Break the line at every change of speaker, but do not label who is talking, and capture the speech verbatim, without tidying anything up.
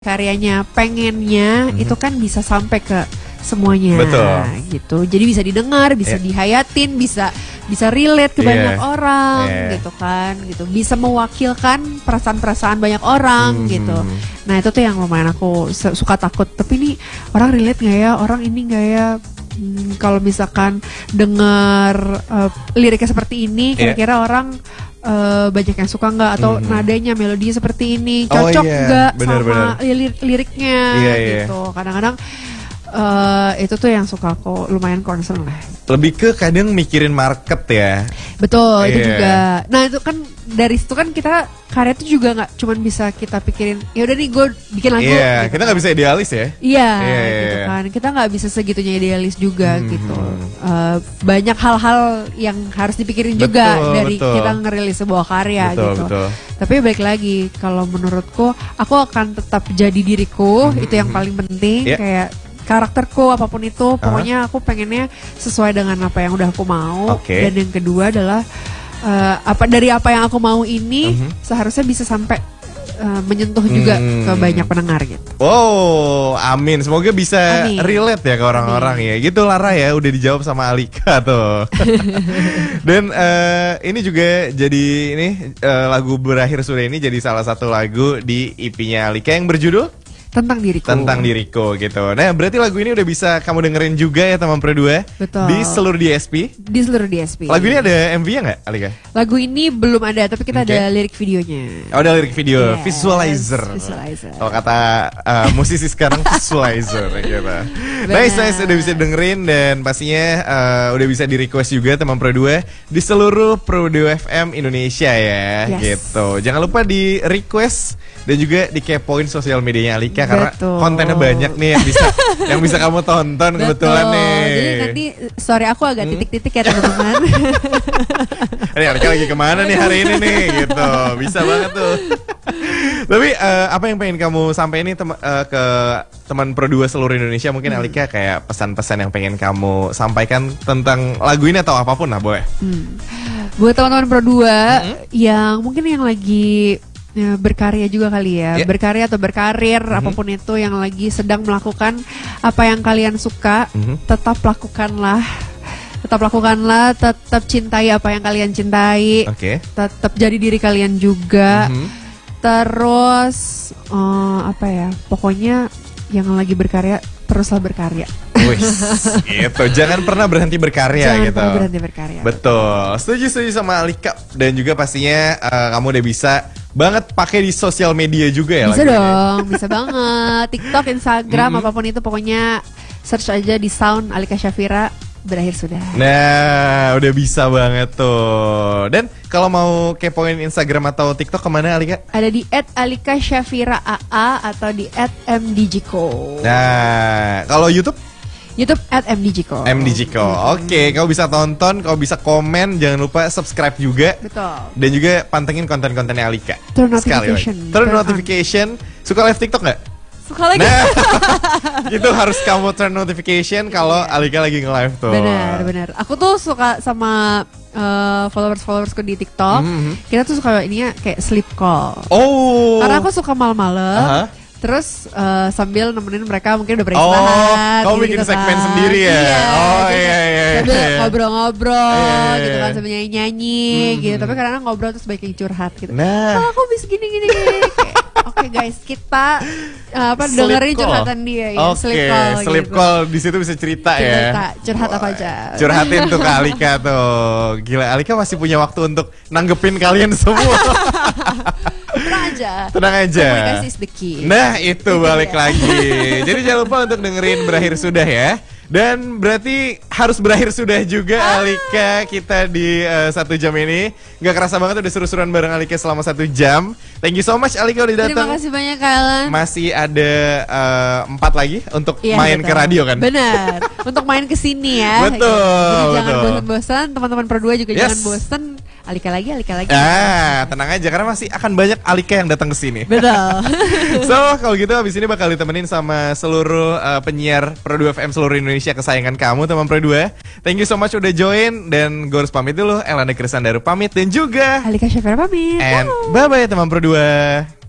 karyanya pengennya mm-hmm. itu kan bisa sampai ke semuanya.
Betul.
Gitu. Jadi bisa didengar, bisa yeah. dihayatin, bisa bisa relate ke yeah. banyak orang yeah. gitu kan, gitu. Bisa mewakilkan perasaan-perasaan banyak orang mm-hmm. gitu. Nah, itu tuh yang lumayan aku suka takut. Tapi ini orang relate nggak ya? Orang ini nggak ya? Hmm, kalau misalkan dengar uh, liriknya seperti ini, kira-kira yeah. orang Uh, banyak yang suka nggak atau mm-hmm. nadanya melodinya seperti ini cocok nggak oh, iya. sama lir- liriknya yeah, gitu yeah. kadang-kadang uh, itu tuh yang suka aku lumayan concern lah.
Lebih ke kadang mikirin market ya.
Betul yeah. itu juga. Nah itu kan dari situ kan kita karya itu juga nggak cuman bisa kita pikirin ya udah nih gue bikin lagu.
Iya yeah,
gitu.
Kita nggak bisa idealis ya.
Iya yeah, yeah, gitu yeah. kan. Kita nggak bisa segitunya idealis juga hmm. gitu. Uh, banyak hal-hal yang harus dipikirin betul, juga dari betul. kita ngerilis sebuah karya betul, gitu. Betul. Tapi balik lagi kalau menurutku aku akan tetap jadi diriku hmm. itu yang paling penting yeah. kayak karakterku apapun itu pokoknya uh-huh. aku pengennya sesuai dengan apa yang udah aku mau okay. dan yang kedua adalah uh, apa dari apa yang aku mau ini uh-huh. seharusnya bisa sampai uh, menyentuh juga hmm. ke banyak pendengar gitu.
Wow, amin. Semoga bisa amin. relate ya ke orang-orang amin. ya. Gitu Lara ya, udah dijawab sama Alika tuh. Dan uh, ini juga jadi ini uh, lagu Berakhir Sudah ini jadi salah satu lagu di E P-nya Alika yang berjudul
Tentang Diriku.
Tentang Diriku gitu. Nah berarti lagu ini udah bisa kamu dengerin juga ya teman Pro dua.
Betul.
Di seluruh D S P.
Di seluruh D S P.
Lagu ini ada M V-nya nggak, Alika?
Lagu ini belum ada, tapi kita okay. ada lirik videonya.
Oh, ada lirik video, yes. visualizer.
Visualizer.
Kalau kata uh, musisi sekarang visualizer gitu. Nice, nice, udah bisa dengerin dan pastinya uh, udah bisa di request juga teman Pro dua di seluruh Pro dua F M Indonesia ya, yes. gitu. Jangan lupa di request dan juga dikepoin sosial medianya Alika karena
betul.
kontennya banyak nih yang bisa yang bisa kamu tonton betul. kebetulan nih.
Jadi nanti story aku agak hmm? titik-titik ya teman-teman.
Ini Alika lagi kemana nih hari ini nih gitu. Bisa banget tuh. Tapi uh, apa yang pengen kamu sampaikan nih tem- uh, ke teman Pro dua seluruh Indonesia mungkin hmm. Alika kayak pesan-pesan yang pengen kamu sampaikan tentang lagu ini atau apapun lah boleh. Hmm.
Buat teman-teman Pro dua hmm? yang mungkin yang lagi ya, berkarya juga kali ya, yeah. berkarya atau berkarir mm-hmm. apapun itu yang lagi sedang melakukan apa yang kalian suka, mm-hmm. tetap lakukanlah, tetap lakukanlah, tetap cintai apa yang kalian cintai,
okay.
tetap jadi diri kalian juga, mm-hmm. terus uh, apa ya, pokoknya yang lagi berkarya teruslah berkarya.
Wih, gitu. Jangan pernah berhenti berkarya
Jangan
gitu.
Jangan pernah berhenti berkarya.
Betul. Setuju setuju sama Alika dan juga pastinya uh, kamu udah bisa banget pakai di sosial media juga ya.
Bisa dong, bisa banget. TikTok, Instagram, mm-hmm. apapun itu pokoknya search aja di Sound Alika Syafira. Berakhir Sudah.
Nah, udah bisa banget tuh. Dan kalau mau kepoin Instagram atau TikTok kemana Alika?
Ada di et alika syafira a a atau di et m d j ko.
Nah, kalau YouTube?
YouTube at M D J ko.
M D J ko. Oke, okay, kau bisa tonton, kau bisa komen, jangan lupa subscribe juga.
Betul.
Dan juga pantengin konten-kontennya Alika.
Turn notification.
Turn, Turn notification. On. Suka live TikTok nggak?
Suka lagi.
Nah, itu harus kamu turn notification kalau yeah. Alika lagi nge-live tuh.
Benar, benar. Aku tuh suka sama uh, followers-followersku di TikTok. Mm-hmm. Kita tuh suka ininya kayak sleep call.
Oh.
Karena aku suka malam-malam. Uh-huh. Terus uh, sambil nemenin mereka mungkin udah beristirahat.
Oh, kamu bikin
gitu
segmen
kan.
sendiri ya?
Iya,
oh iya iya.
Sambil
iya.
ngobrol-ngobrol
iya,
gitu kan, sambil nyanyi-nyanyi mm-hmm. gitu. Tapi kadang ngobrol terus banyak yang curhat gitu.
Nah.
Oh, aku bisa gini-gini. Oke okay, guys, kita uh, apa sleep dengerin call. Curhatan dia ya.
Oke, okay, sleep call. Sleep gitu. Call di situ bisa cerita, cerita ya.
Cerita, curhat oh, apa aja.
Curhatin tuh ke Alika tuh. Gila, Alika masih punya waktu untuk nanggepin kalian semua.
Tenang aja.
Tenang aja.
Komunikasi is the key.
Nah, itu, itu balik dia. lagi. Jadi jangan lupa untuk dengerin Berakhir Sudah ya. Dan berarti harus berakhir sudah juga ah. Alika kita di uh, satu jam ini. Gak kerasa banget udah seru-seruan bareng Alika selama satu jam. Thank you so much Alika udah datang.
Terima kasih banyak Kalian.
Masih ada uh, empat lagi untuk iya, main betul. ke radio kan?
Benar. Untuk main ke sini ya.
Betul.
Jadi jangan
betul.
bosan-bosan. Teman-teman Pro dua juga yes. jangan bosan. Alika lagi, Alika lagi.
Ah, tenang aja karena masih akan banyak Alika yang datang ke sini.
Betul.
So, kalau gitu abis ini bakal ditemenin sama seluruh uh, penyiar Pro dua F M seluruh Indonesia kesayangan kamu teman Pro dua. Thank you so much udah join dan gue harus pamit dulu. Elana Krisandaru pamit dan juga
Alika Syafira pamit.
And bye bye teman Pro dua.